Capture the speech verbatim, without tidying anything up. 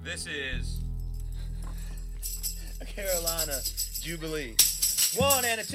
This is a Carolina Jubilee. One and a two.